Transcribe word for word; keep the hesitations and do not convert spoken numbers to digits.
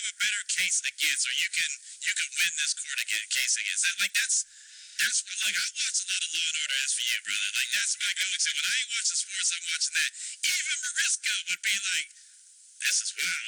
a better case against, or you can you can win this court against case against that. Like that's that's what, like I watch a lot of Law and Order S V U, brother. Like that's my go-to. When I ain't watching sports, I'm watching that. Even Mariska would be like, "This is wild.